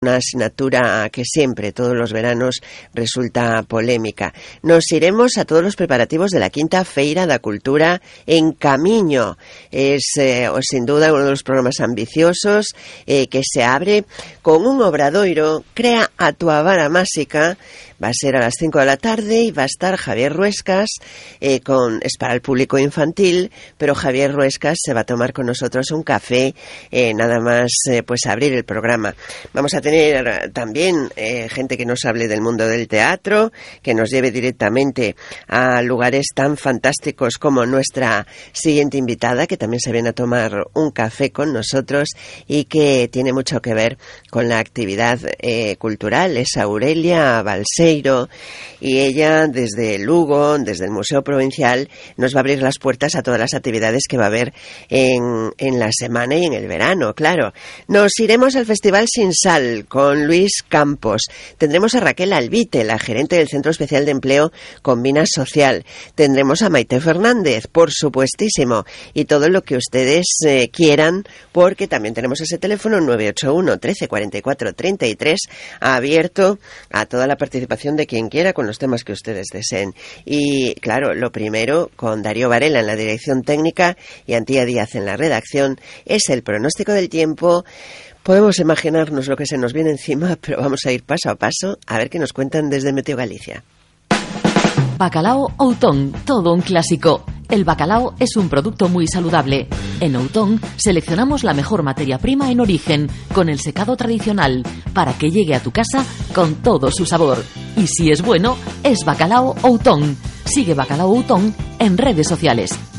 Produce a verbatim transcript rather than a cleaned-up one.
Una asignatura que siempre, todos los veranos, resulta polémica. Nos iremos a todos los preparativos de la quinta Feira da Cultura en Camiño. Es, eh, sin duda, uno de los programas ambiciosos eh, que se abre con un obradoiro, Crea a tua vara máxica. Va a ser a las cinco de la tarde y va a estar Javier Ruescas, eh, con, es para el público infantil, pero Javier Ruescas se va a tomar con nosotros un café, eh, nada más eh, pues abrir el programa. Vamos a tener también eh, gente que nos hable del mundo del teatro, que nos lleve directamente a lugares tan fantásticos como nuestra siguiente invitada, que también se viene a tomar un café con nosotros y que tiene mucho que ver con la actividad eh, cultural. Es Aurelia Balseiro, y ella desde Lugo, desde el Museo Provincial, nos va a abrir las puertas a todas las actividades que va a haber en, en la semana y en el verano, claro. Nos iremos al Festival Sin Sal con Luis Campos. Tendremos a Raquel Albite, la gerente del Centro Especial de Empleo Combina Social. Tendremos a Maite Fernández, por supuestísimo, y todo lo que ustedes eh, quieran, porque también tenemos ese teléfono nueve ocho uno, trece, cuarenta y cuatro, treinta y tres, abierto a toda la participación de quien quiera con los temas que ustedes deseen. Y claro, lo primero, con Darío Varela en la dirección técnica y Antía Díaz en la redacción, es el pronóstico del tiempo. Podemos imaginarnos lo que se nos viene encima, pero vamos a ir paso a paso a ver qué nos cuentan desde Meteo Galicia. Bacalao Outón, todo un clásico. El bacalao es un producto muy saludable. En Outón seleccionamos la mejor materia prima en origen, con el secado tradicional, para que llegue a tu casa con todo su sabor. Y si es bueno, es Bacalao Outón. Sigue Bacalao Outón en redes sociales.